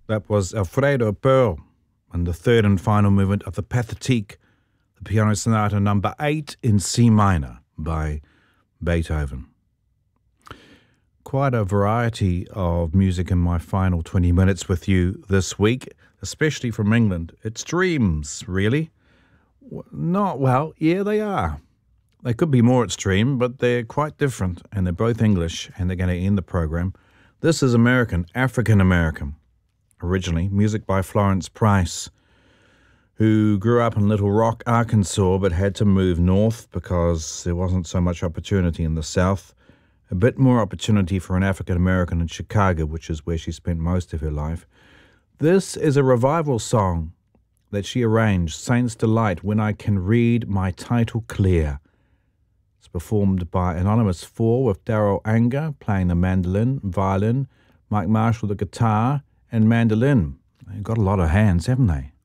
That was Alfredo Pearl and the third and final movement of the Pathétique, the Piano Sonata number 8 in C minor by Beethoven. Quite a variety of music in my final 20 minutes with you this week, especially from England. It's dreams, really. Not, well, yeah, they are. They could be more extreme, but they're quite different, and they're both English, and they're going to end the program. This is American, African-American. Originally, music by Florence Price, who grew up in Little Rock, Arkansas, but had to move north because there wasn't so much opportunity in the South. A bit more opportunity for an African-American in Chicago, which is where she spent most of her life. This is a revival song that she arranged, Saints Delight, When I Can Read My Title Clear. It's performed by Anonymous 4 with Daryl Anger playing the mandolin, violin, Mike Marshall the guitar, and mandolin. They've got a lot of hands, haven't they?